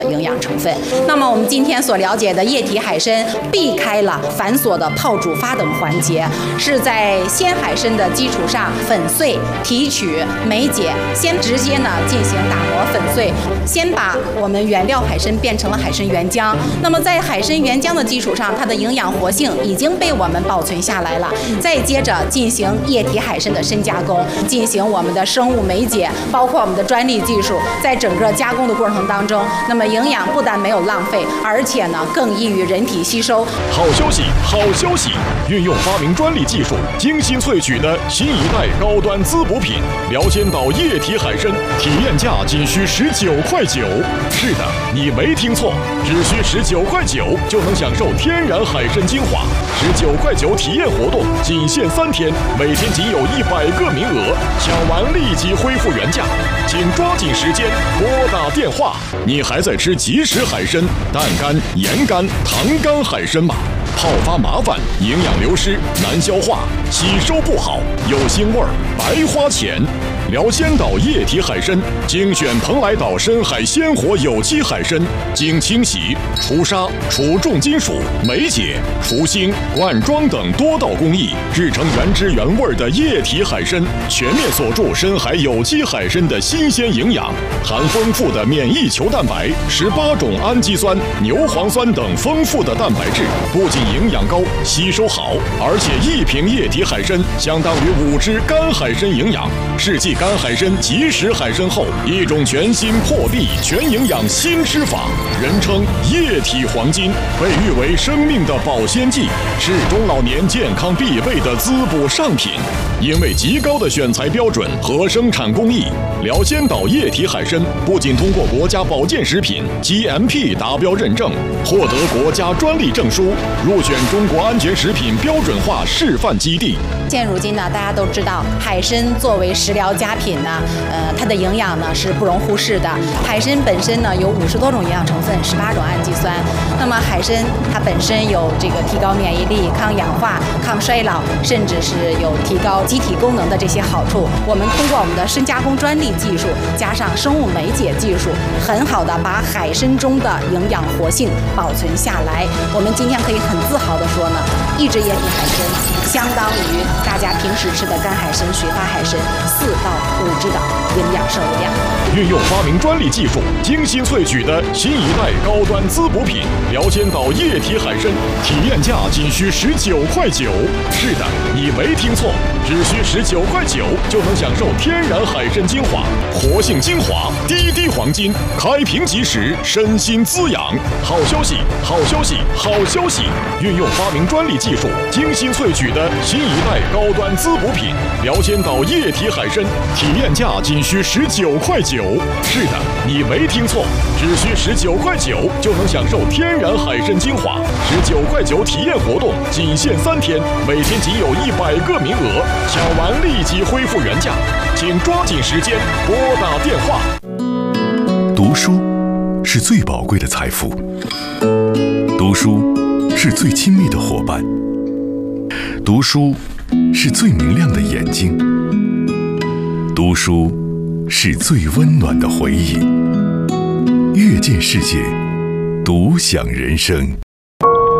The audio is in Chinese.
营养成分。那么我们今天所了解的液体海参，避开了繁琐的泡、煮、发等环节，是在鲜海参的基础上粉碎、提取、酶解，先直接进行打磨粉碎，先把我们原料海参变成了海参原浆。那么在海参原浆的基础上，它的营养活性已经被我们保存下来了。再接着进行液体海参的深加工，进行我们的生物酶解，包括我们的专利技术，在整个加工的过程当中，那么营养不但没有浪费，而且更易于人体吸收。 好消息，好消息！运用发明专利技术，精心萃取的新一代高端滋补品辽仙岛液体海参，体验价仅需19.9块。是的，你没听错，只需19.9块就能享受天然海参精华。19.9块体验活动仅限3天，每天仅有100个名额，抢完立即恢复原价，请抓紧时间拨打电话。你还在吃即食海参、淡干、盐干、糖干海参吗？泡发麻烦，营养流失，难消化，吸收不好，有腥味儿，白花钱。辽仙岛液体海参精选蓬莱岛深海鲜活有机海参，经清洗、除沙、除重金属、酶解、除腥、灌装等多道工艺，制成原汁原味的液体海参，全面锁住深海有机海参的新鲜营养，含丰富的免疫球蛋白、18种氨基酸、牛磺酸等丰富的蛋白质，不仅营养高、吸收好，而且1瓶液体海参相当于5只干海参营养。世纪干海参即食海参后，一种全新破壁全营养新吃法，人称液体黄金，被誉为生命的保鲜剂，是中老年健康必备的滋补上品。因为极高的选材标准和生产工艺，辽仙岛液体海参不仅通过国家保健食品 GMP 达标认证，获得国家专利证书，入选中国安全食品标准化示范基地。 现如今大家都知道，海参作为食疗佳品它的营养是不容忽视的。海参本身有50多种营养成分，18种氨基酸。那么海参它本身有这个提高免疫力、抗氧化、抗衰老，甚至是有提高机体功能的这些好处。我们通过我们的深加工专利技术，加上生物酶解技术，很好的把海参中的营养活性保存下来。我们今天可以很自豪的说一只液体海参相当于大家平时吃的干海参、水发海参4到5只的营养摄入量。 运用发明专利技术，精心萃取的新一代高端滋补品辽仙岛液体海参，体验价仅需19.9块。是的，你没听错，只需19.9块就能享受天然海参精华，活性精华，滴黄金，开瓶即食，身心滋养。好消息，好消息，好消息！运用发明专利技术，精心萃取的新一代高端滋补品辽仙岛液体海参，体验价仅需19.9块。是的，你没听错，只需19.9块就能享受天然海参精华。19.9块体验活动仅限3天，每天仅有100个名额，抢完立即恢复原价，请抓紧时间拨打电话。 读书是最宝贵的财富，读书是最亲密的伙伴，读书是最明亮的眼睛，读书是最温暖的回忆。阅见世界，独享人生。